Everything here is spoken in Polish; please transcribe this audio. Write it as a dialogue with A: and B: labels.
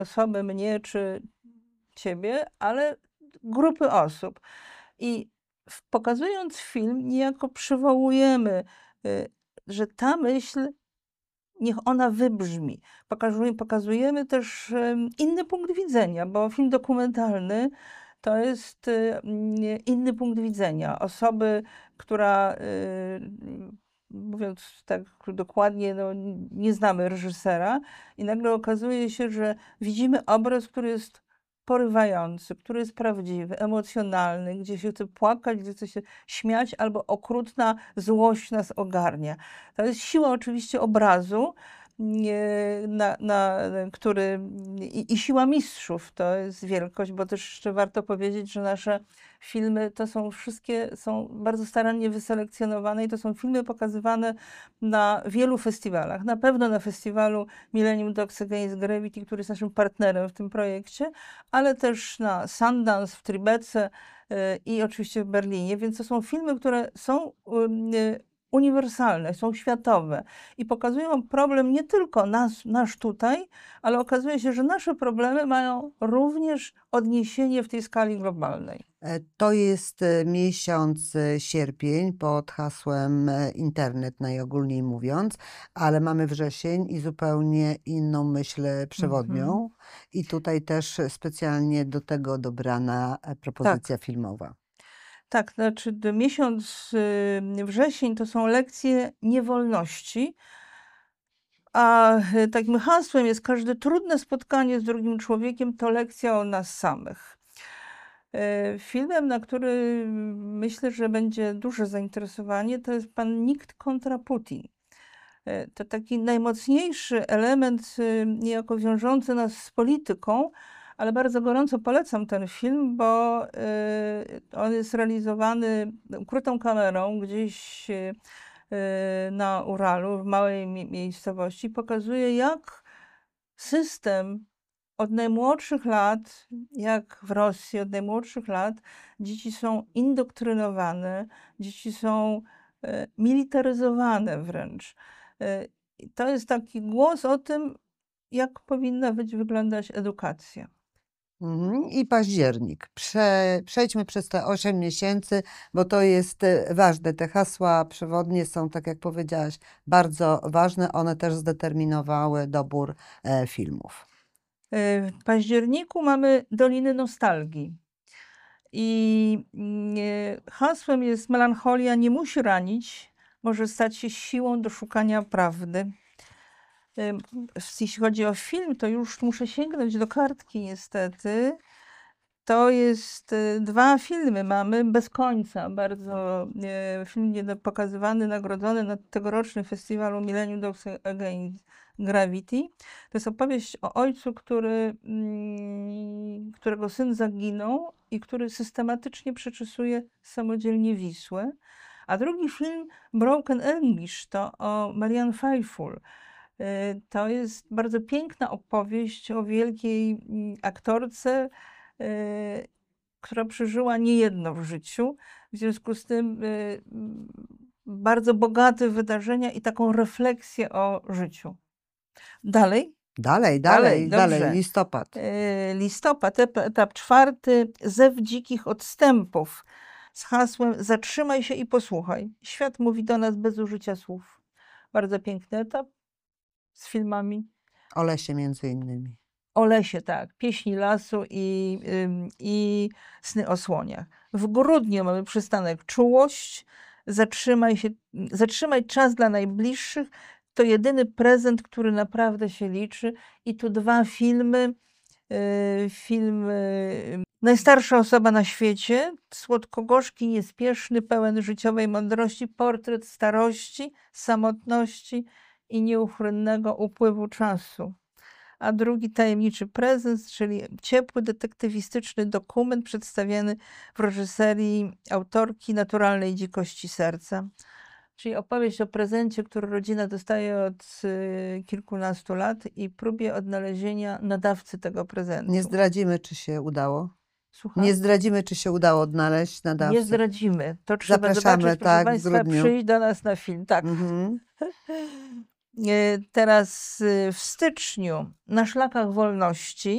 A: osoby, mnie czy ciebie, ale grupy osób. I pokazując film, niejako przywołujemy, że ta myśl, niech ona wybrzmi. Pokazujemy też inny punkt widzenia, bo film dokumentalny to jest inny punkt widzenia. Osoby, która, mówiąc tak dokładnie, no, nie znamy reżysera i nagle okazuje się, że widzimy obraz, który jest porywający, który jest prawdziwy, emocjonalny, gdzie się chce płakać, gdzie chce się śmiać, albo okrutna złość nas ogarnia. To jest siła oczywiście obrazu, który i siła mistrzów to jest wielkość, bo też jeszcze warto powiedzieć, że nasze filmy to są wszystkie, są bardzo starannie wyselekcjonowane i to są filmy pokazywane na wielu festiwalach. Na pewno na festiwalu Millennium Dogs Against Gravity, który jest naszym partnerem w tym projekcie, ale też na Sundance, w Tribece i oczywiście w Berlinie, więc to są filmy, które są uniwersalne, są światowe i pokazują problem nie tylko nasz tutaj, ale okazuje się, że nasze problemy mają również odniesienie w tej skali globalnej.
B: To jest miesiąc sierpień pod hasłem internet, najogólniej mówiąc, ale mamy wrzesień i zupełnie inną myśl przewodnią. I tutaj też specjalnie do tego dobrana propozycja filmowa.
A: Tak, znaczy miesiąc wrzesień to są lekcje niewolności, a takim hasłem jest: każde trudne spotkanie z drugim człowiekiem to lekcja o nas samych. Filmem, na który myślę, że będzie duże zainteresowanie, to jest Pan Nikt kontra Putin. To taki najmocniejszy element niejako wiążący nas z polityką, ale bardzo gorąco polecam ten film, bo on jest realizowany ukrytą kamerą gdzieś na Uralu, w małej miejscowości. Pokazuje, jak system od najmłodszych lat, jak w Rosji, od najmłodszych lat dzieci są indoktrynowane, dzieci są militaryzowane wręcz. To jest taki głos o tym, jak powinna wyglądać edukacja.
B: I październik. Przejdźmy przez te 8 miesięcy, bo to jest ważne. Te hasła przewodnie są, tak jak powiedziałaś, bardzo ważne. One też zdeterminowały dobór filmów.
A: W październiku mamy Doliny Nostalgii. I hasłem jest: melancholia nie musi ranić, może stać się siłą do szukania prawdy. Jeśli chodzi o film, to już muszę sięgnąć do kartki niestety. To jest 2 filmy mamy bez końca. Bardzo film pokazywany, nagrodzony na tegorocznym festiwalu Millennium Dogs Against Gravity. To jest opowieść o ojcu, którego syn zaginął i który systematycznie przeczesuje samodzielnie Wisłę. A drugi film, Broken English, to o Marianne Faithfull. To jest bardzo piękna opowieść o wielkiej aktorce, która przeżyła niejedno w życiu. W związku z tym bardzo bogate wydarzenia i taką refleksję o życiu. Dalej?
B: Dalej,
A: dobrze.
B: listopad.
A: Listopad, etap 4, Zew dzikich odstępów z hasłem: zatrzymaj się i posłuchaj. Świat mówi do nas bez użycia słów. Bardzo piękny etap z filmami.
B: O lesie między innymi.
A: O lesie, tak. Pieśni lasu i Sny o słoniach. W grudniu mamy przystanek Czułość. Zatrzymaj czas dla najbliższych. To jedyny prezent, który naprawdę się liczy. I tu 2 filmy. Film Najstarsza osoba na świecie, słodko-gorzki, niespieszny, pełen życiowej mądrości, portret starości, samotności i nieuchronnego upływu czasu. A drugi Tajemniczy prezens, czyli ciepły, detektywistyczny dokument przedstawiany w reżyserii autorki Naturalnej dzikości serca. Czyli opowieść o prezencie, który rodzina dostaje od kilkunastu lat i próbie odnalezienia nadawcy tego prezentu.
B: Nie zdradzimy, czy się udało.
A: Słucham?
B: Nie zdradzimy, czy się udało odnaleźć nadawcę.
A: Nie zdradzimy. To trzeba
B: Zapraszamy,
A: zobaczyć, proszę
B: tak, w
A: Państwa,
B: grudniu.
A: przyjść do nas na film. Tak. teraz w styczniu na Szlakach Wolności